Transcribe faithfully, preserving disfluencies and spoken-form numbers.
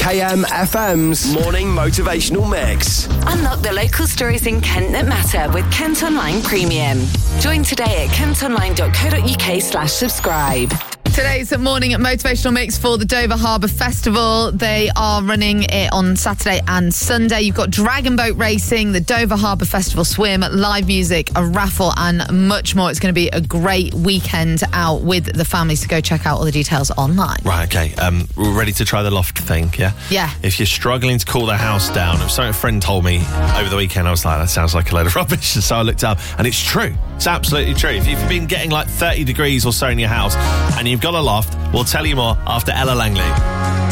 K M F M's Morning Motivational Mix. Unlock the local stories in Kent that matter with Kent Online Premium. Join today at kentonline.co.uk slash subscribe. Today's morning motivational mix for the Dover Harbour Festival. They are running it on Saturday and Sunday. You've got dragon boat racing, the Dover Harbour Festival swim, live music, a raffle and much more. It's going to be a great weekend out with the families. So go check out all the details online. Right, okay. Um, we're ready to try the loft thing, yeah? Yeah. If you're struggling to cool the house down, if something a friend told me over the weekend, I was like, that sounds like a load of rubbish. And so I looked up, and it's true. It's absolutely true. If you've been getting like thirty degrees or so in your house and you've got a loft, we'll tell you more after Ella Langley.